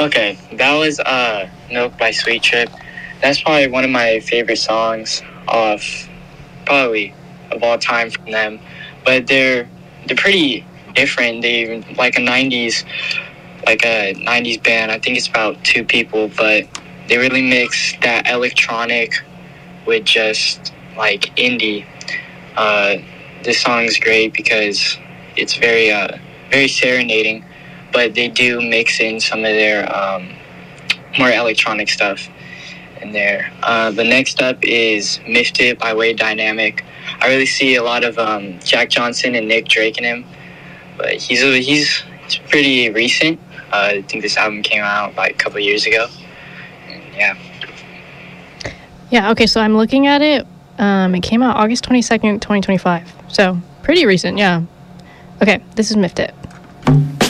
Okay, that was Milk by Sweet Trip. That's probably one of my favorite songs probably of all time from them. But they're pretty different. They like a '90s band. I think it's about two people, but they really mix that electronic with just like indie. This song is great because it's very serenading, but they do mix in some of their more electronic stuff in there. The next up is Miffed It by Wade Dynamic. I really see a lot of Jack Johnson and Nick Drake in him, but he's pretty recent. I think this album came out like a couple of years ago. Yeah. Yeah, okay, so I'm looking at it. It came out August 22nd, 2025. So, pretty recent, yeah. Okay, this is Miffed It.